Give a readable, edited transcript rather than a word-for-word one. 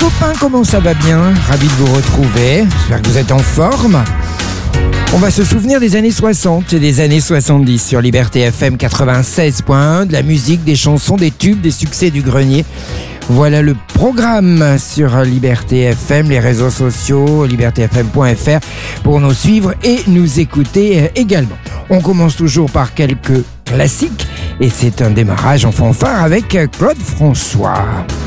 copains, comment ça va bien? Ravi de vous retrouver, j'espère que vous êtes en forme. On va se souvenir des années 60 et des années 70 sur Liberté FM 96.1, de la musique, des chansons, des tubes, des succès du grenier. Voilà le programme sur Liberté FM, les réseaux sociaux, libertéfm.fr pour nous suivre et nous écouter également. On commence toujours par quelques classiques et c'est un démarrage en fanfare avec Claude François.